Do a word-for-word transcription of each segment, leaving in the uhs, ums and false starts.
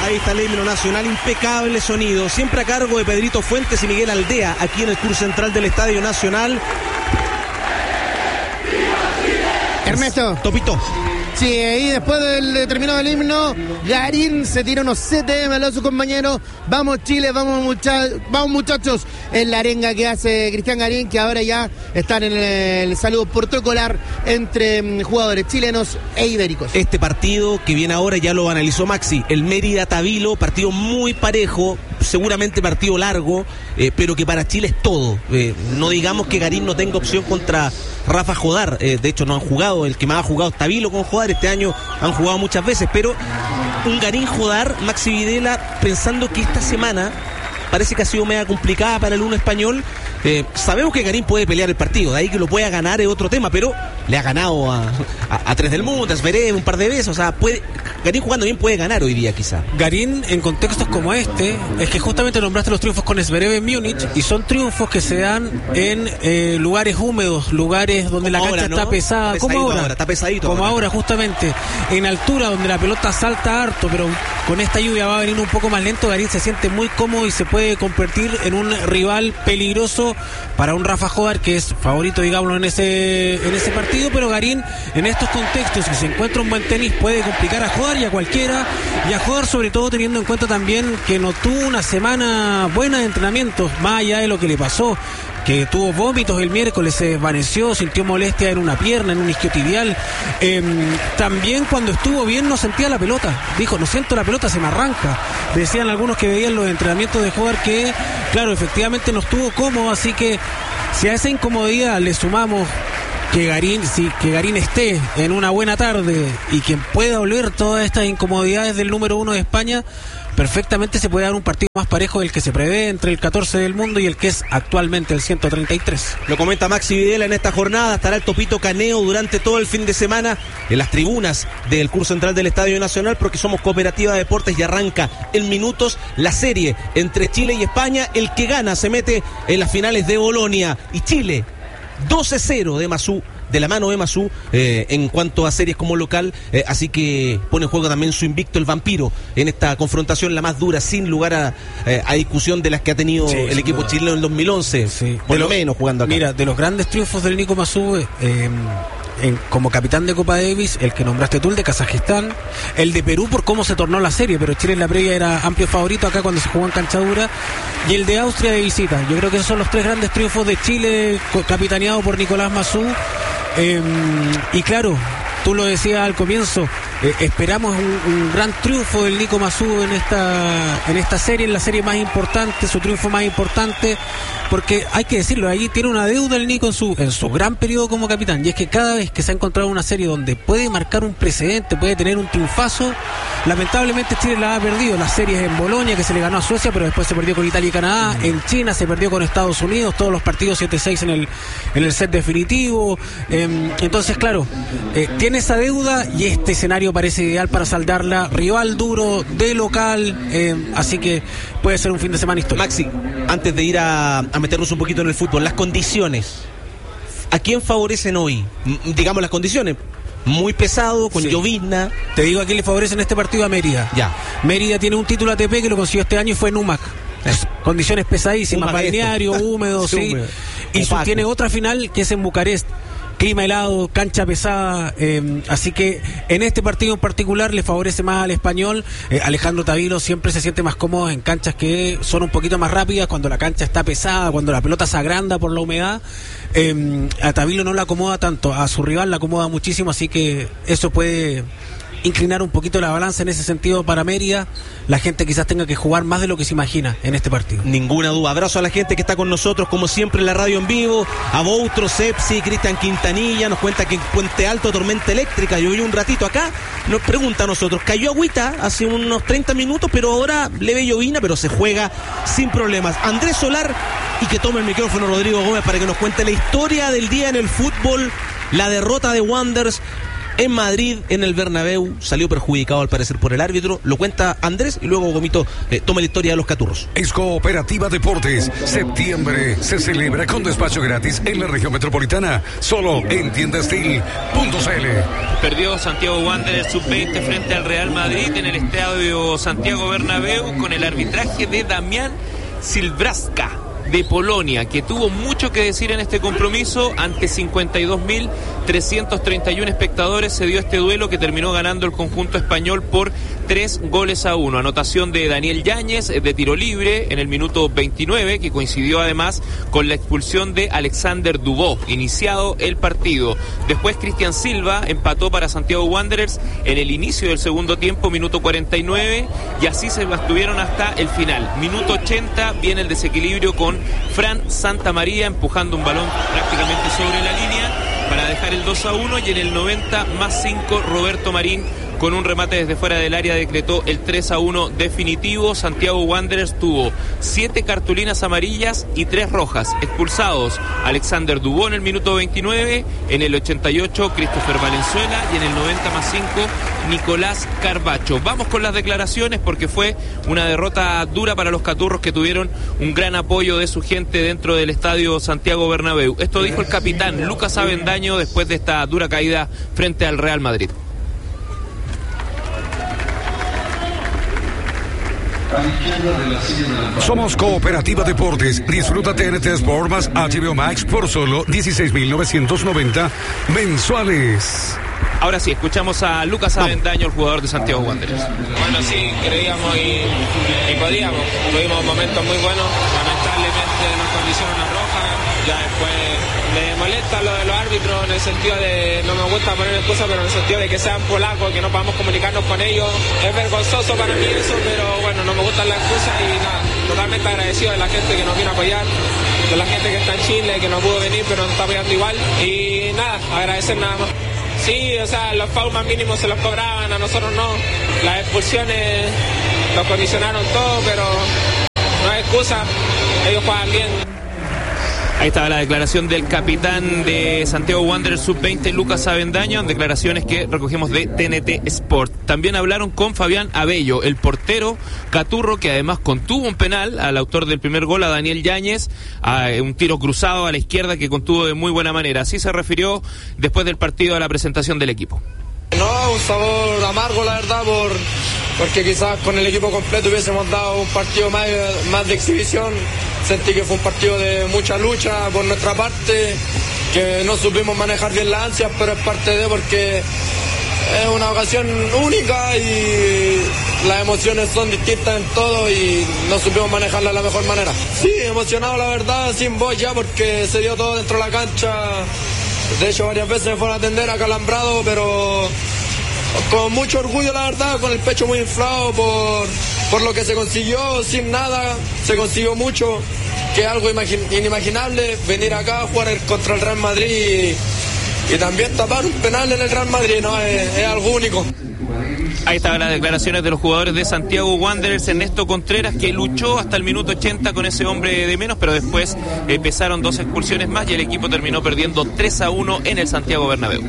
Ahí está el himno nacional, impecable sonido, siempre a cargo de Pedrito Fuentes y Miguel Aldea, aquí en el Tour Central del Estadio Nacional. Ernesto. Topito. Sí, y después del terminado el himno, Garín se tira unos C T M a su compañero. Vamos Chile, vamos, mucha, vamos muchachos, en la arenga que hace Cristian Garín, que ahora ya están en el, el saludo protocolar entre um, jugadores chilenos e ibéricos. Este partido que viene ahora ya lo analizó Maxi, el Mérida Tabilo, partido muy parejo, seguramente partido largo, eh, pero que para Chile es todo. Eh, no digamos que Garín no tenga opción contra Rafa Jodar, eh, de hecho no han jugado, el que más ha jugado es Tabilo con Jodar, este año han jugado muchas veces, pero un Garín Jodar, Maxi Videla, pensando que esta semana parece que ha sido media complicada para el uno español. Eh, sabemos que Garín puede pelear el partido, de ahí que lo pueda ganar es otro tema, pero le ha ganado a, a, a Tres del Mundo, a Zverev un par de veces, o sea, puede, Garín jugando bien puede ganar hoy día quizá. Garín en contextos como este, es que justamente nombraste los triunfos con Zverev en Múnich, y son triunfos que se dan en eh, lugares húmedos, lugares donde como la cancha ahora, ¿no? está pesada, está como ahora, ahora, está pesadito como ahora. ahora justamente, en altura donde la pelota salta harto, pero con esta lluvia va a venir un poco más lento. Garín se siente muy cómodo y se puede convertir en un rival peligroso para un Rafa Jodar, que es favorito, digámoslo, en ese en ese partido, pero Garín en estos contextos, si se encuentra un buen tenis, puede complicar a Jodar y a cualquiera, y a Jodar sobre todo teniendo en cuenta también que no tuvo una semana buena de entrenamientos, más allá de lo que le pasó, que tuvo vómitos el miércoles, se desvaneció, sintió molestia en una pierna, en un isquiotibial. Eh, también cuando estuvo bien no sentía la pelota. Dijo, no siento la pelota, se me arranca. Decían algunos que veían los entrenamientos de Jodar que, claro, efectivamente no estuvo cómodo, así que si a esa incomodidad le sumamos que Garín, sí, que Garín esté en una buena tarde y que pueda oler todas estas incomodidades del número uno de España, perfectamente se puede dar un partido más parejo del que se prevé entre el catorce del mundo y el que es actualmente el ciento treinta y tres. Lo comenta Maxi Videla en esta jornada. Estará el Topito Caneo durante todo el fin de semana en las tribunas del Curso Central del Estadio Nacional, porque somos Cooperativa de Deportes y arranca en minutos la serie entre Chile y España. El que gana se mete en las finales de Bolonia, y Chile doce cero de Masú, de la mano de Masú, eh, en cuanto a series como local, eh, así que pone en juego también su invicto el Vampiro en esta confrontación, la más dura sin lugar a, eh, a discusión de las que ha tenido sí, el equipo duda. chileno en dos mil once, sí. por de lo, lo menos jugando acá. Mira, de los grandes triunfos del Nico Masú, eh, en, como capitán de Copa Davis, el que nombraste tú, el de Kazajistán, el de Perú por cómo se tornó la serie, pero Chile en la previa era amplio favorito acá cuando se jugó en cancha dura, y el de Austria de visita. Yo creo que esos son los tres grandes triunfos de Chile, capitaneado por Nicolás Masú. Eh, y claro, tú lo decías al comienzo, eh, esperamos un, un gran triunfo del Nico Masú en esta en esta serie, en la serie más importante, su triunfo más importante, porque hay que decirlo, ahí tiene una deuda el Nico en su en su gran periodo como capitán, y es que cada vez que se ha encontrado una serie donde puede marcar un precedente, puede tener un triunfazo, lamentablemente Chile la ha perdido. Las series en Bolonia, que se le ganó a Suecia, pero después se perdió con Italia y Canadá, mm. en China se perdió con Estados Unidos, todos los partidos siete seis en el en el set definitivo. Eh, entonces, claro, eh, tiene esa deuda y este escenario parece ideal para saldarla. Rival duro, de local, eh, así que puede ser un fin de semana histórico. Maxi, antes de ir a, a meternos un poquito en el fútbol, las condiciones, ¿a quién favorecen hoy? M- digamos las condiciones. Muy pesado, con sí. llovizna. Te digo a quién le favorece en este partido: a Mérida. Ya. Mérida tiene un título A T P que lo consiguió este año y fue en U M A C. Es, condiciones pesadísimas, balneario, húmedo, sí. sí. Y su, tiene otra final que es en Bucarest. Clima helado, cancha pesada, eh, así que en este partido en particular le favorece más al Español. eh, Alejandro Tabilo siempre se siente más cómodo en canchas que son un poquito más rápidas, cuando la cancha está pesada, cuando la pelota se agranda por la humedad. eh, a Tabilo no la acomoda tanto, a su rival la acomoda muchísimo, así que eso puede inclinar un poquito la balanza en ese sentido para Mérida. La gente quizás tenga que jugar más de lo que se imagina en este partido. Ninguna duda. Abrazo a la gente que está con nosotros, como siempre, en la radio en vivo. A Boutro, Sepsi, Cristian Quintanilla. Nos cuenta que en Puente Alto, tormenta eléctrica. Llovió un ratito acá. Nos pregunta a nosotros. Cayó agüita hace unos treinta minutos, pero ahora leve llovina, pero se juega sin problemas. Andrés Solar, y que tome el micrófono Rodrigo Gómez para que nos cuente la historia del día en el fútbol. La derrota de Wanderers en Madrid, en el Bernabéu, salió perjudicado al parecer por el árbitro. Lo cuenta Andrés y luego Gomito eh, toma la historia de los caturros. Es Cooperativa Deportes. Septiembre se celebra con despacho gratis en la región metropolitana. Solo en tienda steel punto c l. Perdió Santiago Wanderers sub veinte frente al Real Madrid en el estadio Santiago Bernabéu con el arbitraje de Damián Silbraska de Polonia, que tuvo mucho que decir en este compromiso. Ante cincuenta y dos mil trescientos treinta y uno espectadores se dio este duelo, que terminó ganando el conjunto español por tres goles a uno. Anotación de Daniel Yáñez de tiro libre en el minuto veintinueve, que coincidió además con la expulsión de Alexander Dubó, iniciado el partido. Después Cristian Silva empató para Santiago Wanderers en el inicio del segundo tiempo, minuto cuarenta y nueve, y así se mantuvieron hasta el final. Minuto ochenta, viene el desequilibrio con Fran Santamaría empujando un balón prácticamente sobre la línea para dejar el dos a uno, y en el noventa más cinco Roberto Marín con un remate desde fuera del área decretó el tres a uno definitivo. Santiago Wanderers tuvo siete cartulinas amarillas y tres rojas. Expulsados Alexander Dubó en el minuto veintinueve, en el ochenta y ocho Christopher Valenzuela y en el noventa más cinco Nicolás Carbacho. Vamos con las declaraciones, porque fue una derrota dura para los caturros, que tuvieron un gran apoyo de su gente dentro del estadio Santiago Bernabéu. Esto dijo el capitán Lucas Avendaño después de esta dura caída frente al Real Madrid. Somos Cooperativa Deportes. Disfruta T N T Sport más H B O Max por solo dieciséis mil novecientos noventa mensuales. Ahora sí, escuchamos a Lucas Avendaño, el jugador de Santiago Wanderers. Bueno, sí, creíamos y, y podíamos. Tuvimos momentos muy buenos. Lamentablemente nos condicionó una roja. Ya después me molesta lo de los árbitros en el sentido de, no me gusta poner excusas, pero en el sentido de que sean polacos, que no podamos comunicarnos con ellos. Es vergonzoso para mí eso, pero bueno, no me gustan las excusas y nada, totalmente agradecido de la gente que nos vino a apoyar, de la gente que está en Chile, que no pudo venir, pero nos está apoyando igual. Y nada, agradecer nada más. Sí, o sea, los fouls más mínimos se los cobraban, a nosotros no. Las expulsiones los condicionaron todo, pero no hay excusa, ellos juegan bien. Ahí estaba la declaración del capitán de Santiago Wanderers sub veinte, Lucas Avendaño, declaraciones que recogimos de T N T Sport. También hablaron con Fabián Abello, el portero caturro, que además contuvo un penal al autor del primer gol, a Daniel Yáñez, a un tiro cruzado a la izquierda que contuvo de muy buena manera. Así se refirió después del partido a la presentación del equipo. No, un sabor amargo la verdad, por, porque quizás con el equipo completo hubiésemos dado un partido más, más de exhibición. Sentí que fue un partido de mucha lucha por nuestra parte, que no supimos manejar bien las ansias, pero es parte de, porque es una ocasión única y las emociones son distintas en todo y no supimos manejarla de la mejor manera. Sí, emocionado la verdad, sin voz ya, porque se dio todo dentro de la cancha. De hecho, varias veces me fueron a atender acalambrado, pero con mucho orgullo, la verdad, con el pecho muy inflado por, por lo que se consiguió. Sin nada, se consiguió mucho, que es algo imagin- inimaginable, venir acá a jugar el, contra el Real Madrid y, y también tapar un penal en el Real Madrid, ¿no? Es, es algo único. Ahí estaban las declaraciones de los jugadores de Santiago Wanderers. Ernesto Contreras, que luchó hasta el minuto ochenta con ese hombre de menos, pero después empezaron dos expulsiones más y el equipo terminó perdiendo tres a uno en el Santiago Bernabéu.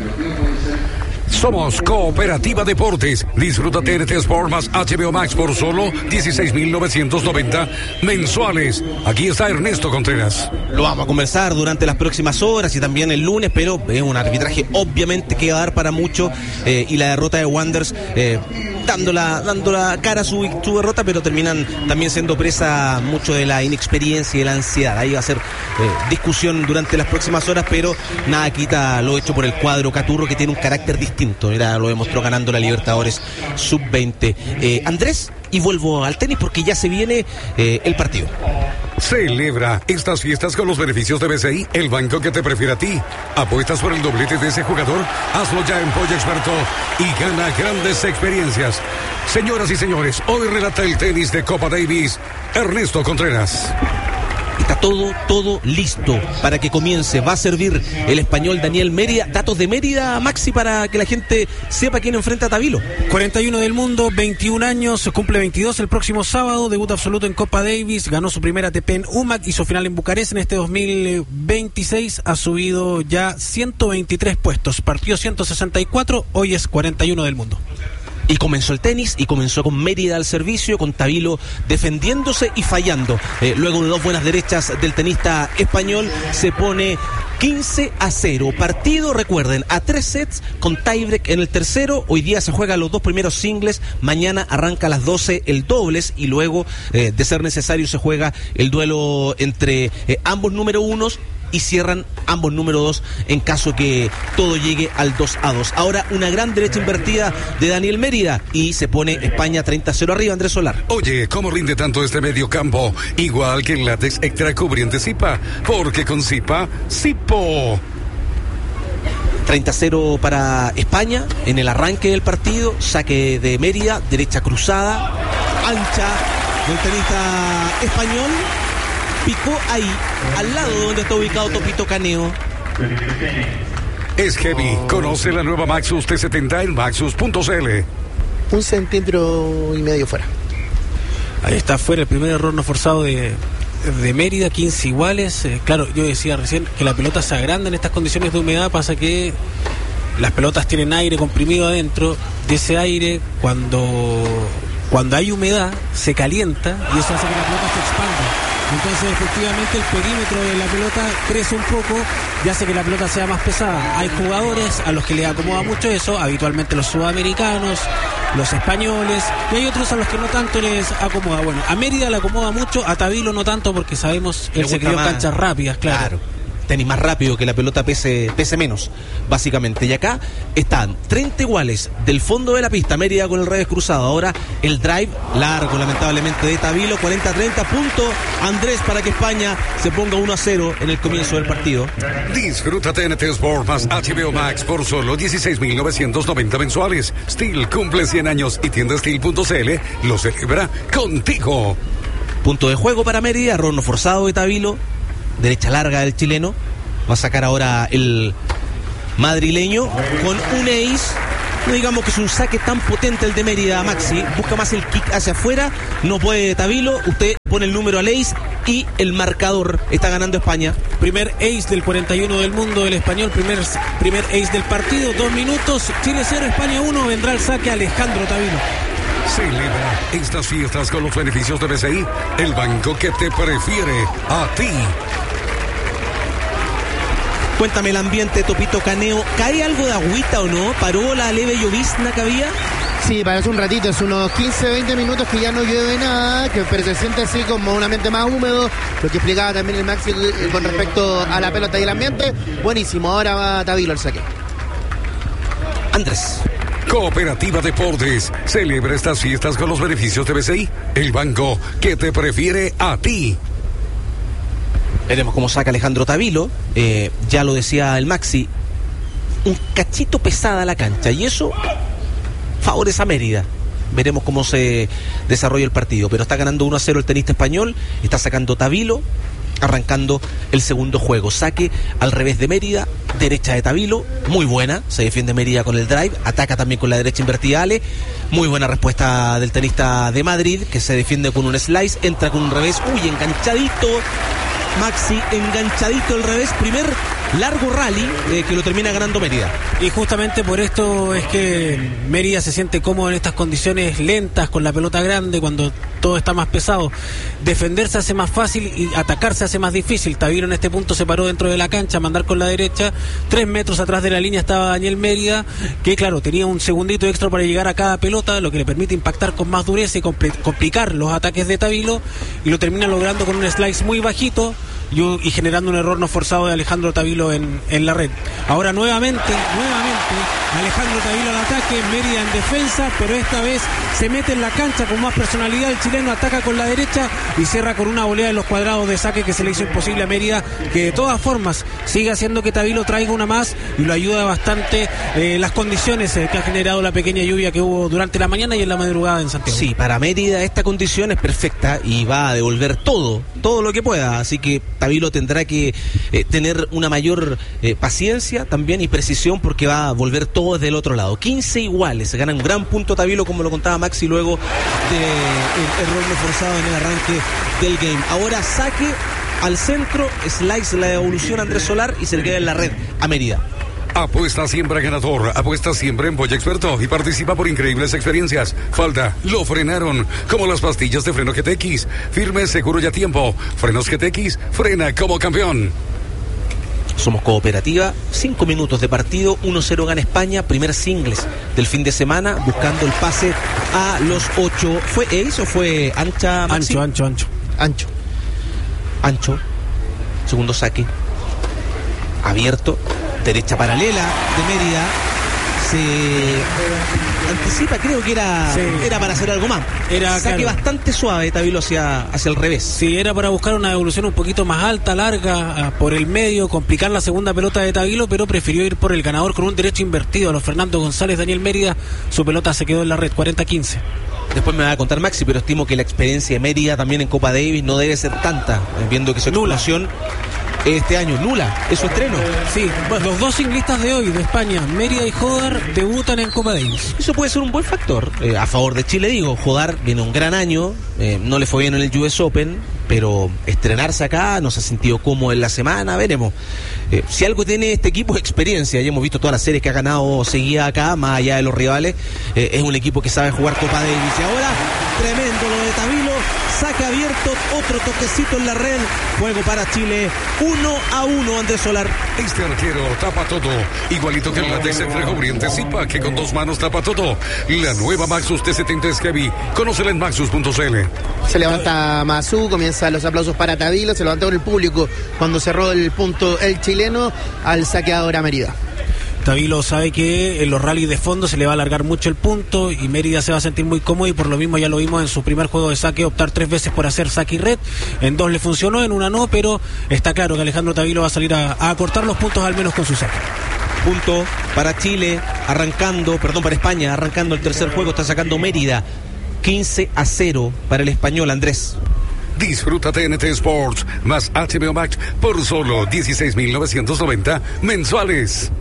Somos Cooperativa Deportes. Disfruta T N T Sport más H B O Max por solo dieciséis mil novecientos noventa mensuales. Aquí está Ernesto Contreras. Lo vamos a conversar durante las próximas horas y también el lunes, pero es un arbitraje obviamente que va a dar para mucho, eh, y la derrota de Wanderers eh, dando la, dando la cara a su, su derrota, pero terminan también siendo presa mucho de la inexperiencia y de la ansiedad. Ahí va a ser eh, discusión durante las próximas horas, pero nada quita lo hecho por el cuadro caturro, que tiene un carácter distinto. Mira, lo demostró ganando la Libertadores sub veinte. Eh, Andrés, y vuelvo al tenis porque ya se viene eh, el partido. Celebra estas fiestas con los beneficios de B C I, el banco que te prefiere a ti. ¿Apuestas por el doblete de ese jugador? Hazlo ya en Polla Experto y gana grandes experiencias. Señoras y señores, hoy relata el tenis de Copa Davis Ernesto Contreras. está todo, todo listo para que comience. Va a servir el español Daniel Mérida. Datos de Mérida, Maxi, para que la gente sepa quién enfrenta a Tabilo. cuarenta y uno del mundo, veintiún años, cumple veintidós el próximo sábado, debut absoluto en Copa Davis, ganó su primera A T P en U M A C, hizo final en Bucarest en este dos mil veintiséis, ha subido ya ciento veintitrés puestos, partió ciento sesenta y cuatro, hoy es cuarenta y uno del mundo. Y comenzó el tenis, y comenzó con Mérida al servicio, con Tabilo defendiéndose y fallando. Eh, luego de dos buenas derechas del tenista español, se pone quince a cero. Partido, recuerden, a tres sets con tiebreak en el tercero. Hoy día se juegan los dos primeros singles. Mañana arranca a las doce el dobles. Y luego, eh, de ser necesario, se juega el duelo entre eh, ambos número unos. Y cierran ambos número dos en caso que todo llegue al dos a dos. Ahora una gran derecha invertida de Daniel Mérida y se pone España treinta a cero arriba. Andrés Solar. Oye, ¿cómo rinde tanto este medio campo? Igual que el látex extra cubriente Zipa, porque con Zipa, Zipo. treinta a cero para España en el arranque del partido. Saque de Mérida, derecha cruzada, ancha del tenista español. Picó ahí, al lado de donde está ubicado Topito Caneo. Es heavy. Conoce la nueva Maxus T setenta en maxus punto c l. Un centímetro y medio fuera. Ahí está fuera el primer error no forzado de, de Mérida, quince iguales. Eh, claro, yo decía recién que la pelota se agranda en estas condiciones de humedad, pasa que las pelotas tienen aire comprimido adentro. De ese aire, cuando, cuando hay humedad, se calienta y eso hace que la pelota se expanda. Entonces, efectivamente, el perímetro de la pelota crece un poco y hace que la pelota sea más pesada. Hay jugadores a los que les acomoda mucho eso, habitualmente los sudamericanos, los españoles, y hay otros a los que no tanto les acomoda. Bueno, a Mérida le acomoda mucho, a Tabilo no tanto, porque sabemos el secreto de canchas rápidas, claro. Claro. Tenis más rápido, que la pelota pese, pese menos, básicamente. Y acá están treinta iguales del fondo de la pista, Mérida con el revés cruzado. Ahora el drive largo, lamentablemente, de Tabilo, cuarenta a treinta, punto Andrés, para que España se ponga uno a cero en el comienzo del partido. Disfruta T N T Sport más H B O Max por solo dieciséis mil novecientos noventa mensuales. Steel cumple cien años y tienda steel punto c l lo celebra contigo. Punto de juego para Mérida, error forzado de Tabilo. Derecha larga del chileno. Va a sacar ahora el madrileño con un ace. No digamos que es un saque tan potente el de Mérida, Maxi. Busca más el kick hacia afuera. No puede Tabilo. Usted pone el número al ace y el marcador. Está ganando España. Primer ace del cuarenta y uno del mundo, el español. Primer, primer ace del partido. Dos minutos. Chile cero, España uno. Vendrá el saque Alejandro Tabilo. Celebra estas fiestas con los beneficios de B C I, el banco que te prefiere a ti. Cuéntame el ambiente, Topito Caneo. ¿Cae algo de agüita o no? ¿Paró la leve llovizna que había? Sí, parece un ratito, es unos quince, veinte minutos que ya no llueve nada, que pero se siente así como un ambiente más húmedo, lo que explicaba también el Maxi con respecto a la pelota y el ambiente. Buenísimo, ahora va Tabilo al saque. Andrés. Cooperativa Deportes celebra estas fiestas con los beneficios de B C I, el banco que te prefiere a ti. Veremos cómo saca Alejandro Tabilo. Eh, ya lo decía el Maxi, un cachito pesada la cancha y eso favorece a Mérida. Veremos cómo se desarrolla el partido, pero está ganando uno a cero el tenista español. Está sacando Tabilo, arrancando el segundo juego. Saque al revés de Mérida, derecha de Tabilo, muy buena, se defiende Mérida con el drive, ataca también con la derecha invertida Ale, muy buena respuesta del tenista de Madrid, que se defiende con un slice, entra con un revés, uy, enganchadito, Maxi, enganchadito el revés, primer largo rally eh, que lo termina ganando Mérida. Y justamente por esto es que Mérida se siente cómodo en estas condiciones lentas, con la pelota grande, cuando todo está más pesado. Defenderse hace más fácil y atacarse hace más difícil. Tabilo en este punto se paró dentro de la cancha, a mandar con la derecha. Tres metros atrás de la línea estaba Daniel Mérida, que claro, tenía un segundito extra para llegar a cada pelota, lo que le permite impactar con más dureza y compl- complicar los ataques de Tabilo, y lo termina logrando con un slice muy bajito. y, un, y generando un error no forzado de Alejandro Tavilo en, en la red. Ahora nuevamente, nuevamente, Alejandro Tavilo al ataque, Mérida en defensa, pero esta vez se mete en la cancha con más personalidad. El chileno ataca con la derecha y cierra con una volea en los cuadrados de saque que se le hizo imposible a Mérida, que de todas formas sigue haciendo que Tavilo traiga una más y lo ayuda bastante eh, las condiciones eh, que ha generado la pequeña lluvia que hubo durante la mañana y en la madrugada en Santiago. Sí, para Mérida esta condición es perfecta y va a devolver todo, todo lo que pueda, así que Tavilo tendrá que eh, tener una mayor eh, paciencia también y precisión, porque va a volver todo desde el otro lado. quince iguales, se gana un gran punto Tavilo, como lo contaba Maxi luego del error no forzado en el arranque del game. Ahora saque al centro, slice la devolución a Andrés Solar y se le queda en la red a Mérida. Apuesta siempre ganador, apuesta siempre en Polla Experto y participa por increíbles experiencias. Falta, lo frenaron, como las pastillas de freno G T X. Firme, seguro y a tiempo. Frenos G T X, frena como campeón. Somos Cooperativa, cinco minutos de partido, uno cero gana España, primer singles del fin de semana, buscando el pase a los ocho. ¿Fue Ace o fue ancha, Maxi? Ancho, ancho, ancho. Ancho. Ancho, segundo saque, abierto, derecha paralela de Mérida, se anticipa, creo que era sí. era para hacer algo más. Era saque claro. bastante suave Tavilo hacia, hacia el revés. Sí, era para buscar una devolución un poquito más alta, larga, uh, por el medio, complicar la segunda pelota de Tavilo, pero prefirió ir por el ganador con un derecho invertido a los Fernando González, Daniel Mérida. Su pelota se quedó en la red, cuarenta quince. Después me va a contar Maxi, pero estimo que la experiencia de Mérida también en Copa Davis no debe ser tanta, viendo que su explosión este año nula, es su estreno. Sí, bueno, los dos singlistas de hoy de España, Mérida y Jodar, debutan en Copa Davis. Eso puede ser un buen factor eh, a favor de Chile, digo. Jodar viene un gran año, eh, no le fue bien en el U S Open, pero estrenarse acá, no se ha sentido cómodo en la semana, veremos. Eh, si algo tiene este equipo es experiencia, ya hemos visto todas las series que ha ganado seguida acá, más allá de los rivales, eh, es un equipo que sabe jugar Copa Davis. Y ahora, tremendo lo de Tavilo, saque abierto, otro toquecito en la red, juego para Chile, uno a uno Andrés Solar. Este arquero tapa todo, igualito que el látex entre Jobrientes y Pa, que con dos manos tapa todo. La nueva Maxus T setenta es Heavy, conócela en maxus punto c l. Se levanta Mazú, comienza los aplausos para Tavilo, se levantó el público cuando cerró el punto el chileno al saqueador a Mérida. Tavilo sabe que en los rallies de fondo se le va a alargar mucho el punto y Mérida se va a sentir muy cómodo, y por lo mismo ya lo vimos en su primer juego de saque optar tres veces por hacer saque y red. En dos le funcionó, en una no, pero está claro que Alejandro Tavilo va a salir a, a acortar los puntos al menos con su saque. Punto para Chile, arrancando, perdón, para España, arrancando el tercer juego, está sacando Mérida, quince a cero para el español. Andrés. Disfruta T N T Sports más H B O Max por solo dieciséis mil novecientos noventa mensuales.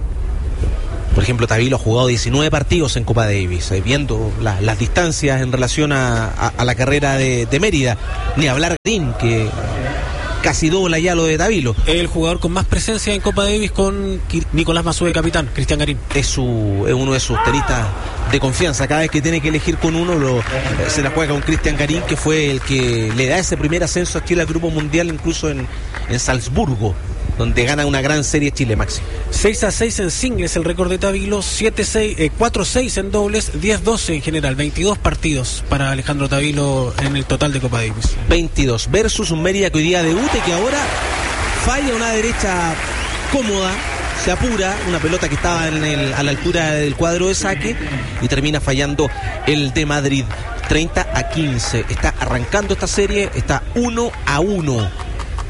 Por ejemplo, Tavilo ha jugado diecinueve partidos en Copa Davis, eh, viendo la, las distancias en relación a, a, a la carrera de, de Mérida. Ni hablar Garín, que casi dobla ya lo de Tavilo. El jugador con más presencia en Copa Davis con Nicolás Mazú de capitán, Cristian Garín. Es, su, es uno de sus tenistas de confianza. Cada vez que tiene que elegir con uno, lo, eh, se la juega con Cristian Garín, que fue el que le da ese primer ascenso a Chile al Grupo Mundial, incluso en, en Salzburgo, donde gana una gran serie Chile, Maxi. seis a seis en singles el récord de Tavilo, siete seis, eh, cuatro seis en dobles, diez doce en general, veintidós partidos para Alejandro Tavilo en el total de Copa Davis. veintidós versus un Mérida que hoy día debuta y que ahora falla una derecha cómoda, se apura, una pelota que estaba en el, a la altura del cuadro de saque y termina fallando el de Madrid. treinta a quince, está arrancando esta serie, está uno a uno.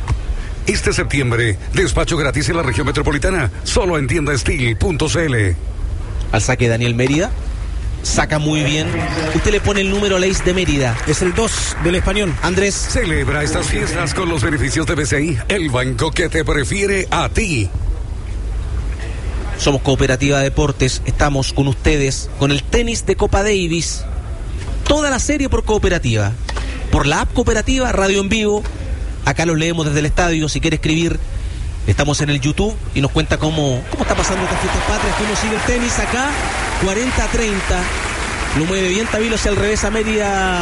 Este septiembre, despacho gratis en la región metropolitana, solo en tienda steel punto c l. Al saque Daniel Mérida, saca muy bien. Usted le pone el número a la ace de Mérida. Es el dos del español. Andrés. Celebra estas fiestas con los beneficios de B C I, el banco que te prefiere a ti. Somos Cooperativa Deportes, estamos con ustedes con el tenis de Copa Davis. Toda la serie por Cooperativa, por la app Cooperativa, radio en vivo. Acá los leemos desde el estadio. Si quiere escribir, estamos en el YouTube y nos cuenta cómo, cómo está pasando estas fiestas patrias, cómo sigue el tenis acá. Cuarenta a treinta, lo mueve bien Tavilo hacia el revés a Mérida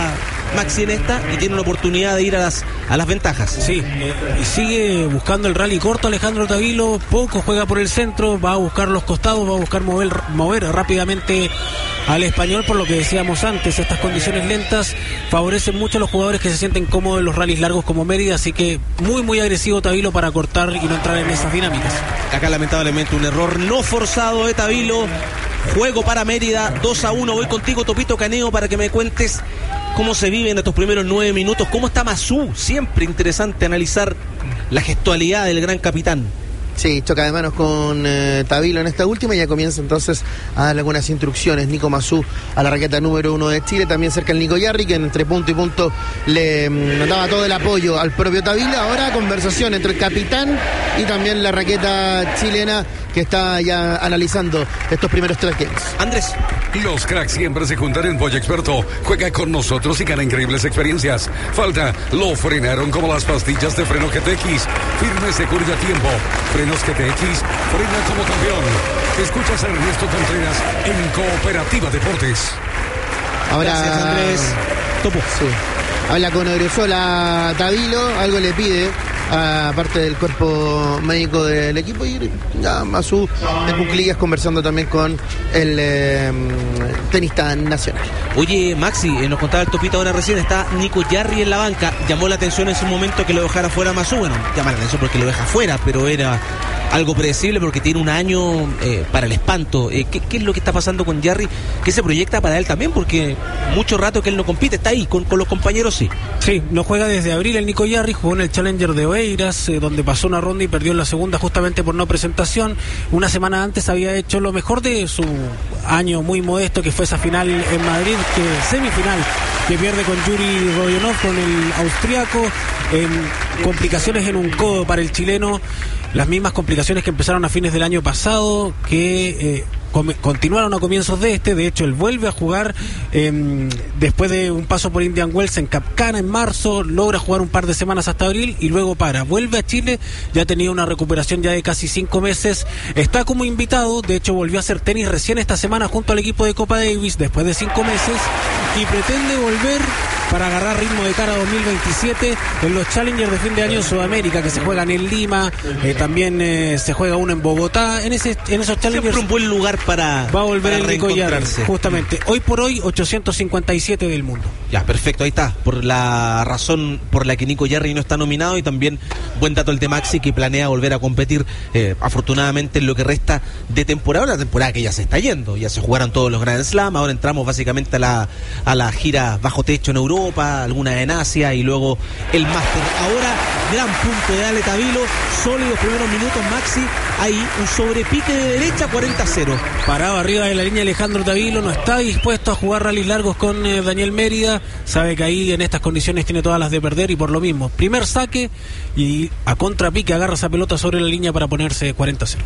Maxi en esta y tiene una oportunidad de ir a las, a las ventajas. Sí, eh, y sigue buscando el rally corto Alejandro Tavilo, poco juega por el centro, va a buscar los costados, va a buscar mover, mover rápidamente al Español, por lo que decíamos antes, estas condiciones lentas favorecen mucho a los jugadores que se sienten cómodos en los rallies largos como Mérida, así que muy muy agresivo Tavilo para cortar y no entrar en esas dinámicas. Acá lamentablemente un error no forzado de Tavilo. Juego para Mérida, dos a uno. Voy contigo, Topito Caneo, para que me cuentes cómo se vive en estos primeros nueve minutos. ¿Cómo está Masú? Siempre interesante analizar la gestualidad del gran capitán. Sí, choca de manos con eh, Tavilo en esta última y ya comienza entonces a darle algunas instrucciones Nico Masú a la raqueta número uno de Chile. También cerca el Nico Yarri, que entre punto y punto le mm, daba todo el apoyo al propio Tavilo. Ahora conversación entre el capitán y también la raqueta chilena, que está ya analizando estos primeros tres games. Andrés. Los cracks siempre se juntan en Boya Experto. Juega con nosotros y gana increíbles experiencias. Falta, lo frenaron como las pastillas de freno G T X. Firme, seguro y a tiempo. Frenos G T X, frena como campeón. Escuchas a Ernesto Contreras en Cooperativa Deportes. Ahora, gracias, Andrés. Topo. Sí. Habla con Odriozola Tavilo, algo le pide a parte del cuerpo médico del equipo, y ya Masú en cuclillas conversando también con el eh, tenista nacional. Oye, Maxi, eh, nos contaba el Topito ahora recién, está Nico Yarri en la banca. Llamó la atención en ese momento que lo dejara fuera Masú. Bueno, llama la atención porque lo deja fuera, pero era algo predecible porque tiene un año eh, para el espanto. Eh, ¿qué, ¿Qué es lo que está pasando con Yarri? ¿Qué se proyecta para él también? Porque mucho rato que él no compite, está ahí, con, con los compañeros sí. Sí, no juega desde abril el Nico Yarri, jugó en el Challenger de Oeiras, eh, donde pasó una ronda y perdió en la segunda justamente por no presentación. Una semana antes había hecho lo mejor de su año muy modesto, que fue esa final en Madrid, que semifinal, que pierde con Yuri Rodionov, con el austriaco, en complicaciones en un codo para el chileno, las mismas complicaciones que empezaron a fines del año pasado, que eh, com- continuaron a comienzos de este. De hecho, él vuelve a jugar eh, después de un paso por Indian Wells en Capcana en marzo, logra jugar un par de semanas hasta abril y luego para, vuelve a Chile, ya tenía una recuperación ya de casi cinco meses, está como invitado, de hecho volvió a hacer tenis recién esta semana junto al equipo de Copa Davis después de cinco meses y pretende volver para agarrar ritmo de cara a dos mil veintisiete en los Challengers de fin de año en Sudamérica, que se juegan en Lima, eh, también eh, se juega uno en Bogotá. En ese en esos Challengers siempre un buen lugar para va a volver para el Nico Yarri, justamente. Hoy por hoy ochocientos cincuenta y siete del mundo. Ya, perfecto, ahí está, por la razón por la que Nico Yarri no está nominado, y también buen dato el de Maxi, que planea volver a competir eh, afortunadamente en lo que resta de temporada, una temporada que ya se está yendo, ya se jugaron todos los Grand Slam, ahora entramos básicamente a la, a la gira bajo techo en Europa, alguna en Asia y luego el máster. Ahora, gran punto de Ale Tavilo, sólidos primeros minutos, Maxi, ahí un sobrepique de derecha, cuarenta a cero. Parado arriba de la línea Alejandro Tavilo, no está dispuesto a jugar rallies largos con eh, Daniel Mérida, sabe que ahí en estas condiciones tiene todas las de perder y por lo mismo, primer saque y a contrapique agarra esa pelota sobre la línea para ponerse cuarenta a cero.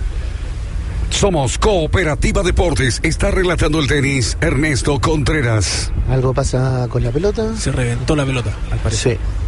Somos Cooperativa Deportes. Está relatando el tenis Ernesto Contreras. ¿Algo pasa con la pelota? Se reventó la pelota, al parecer. Sí.